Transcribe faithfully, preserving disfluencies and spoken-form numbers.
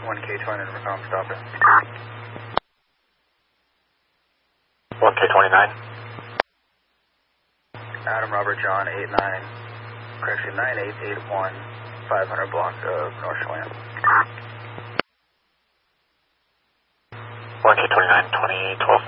one K twenty, um, stop it. one K twenty-nine. Adam Robert John, eight nine, correction, nine eight eight one, five hundred block of North Chelan. one K twenty-nine, twenty twelve.